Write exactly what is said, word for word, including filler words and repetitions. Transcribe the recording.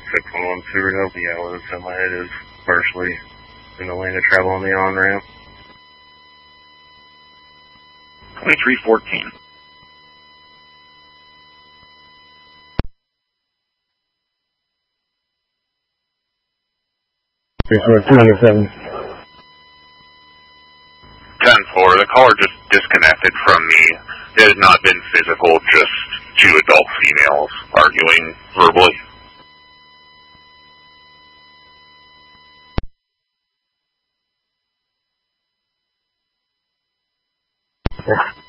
six one one Sewer Help. Yeah, well, the semi it is partially in the lane of travel on the on-ramp. twenty-three fourteen. two hundred seven. ten four, the caller just disconnected from me. It has not been physical, just two adult females arguing verbally. Yeah.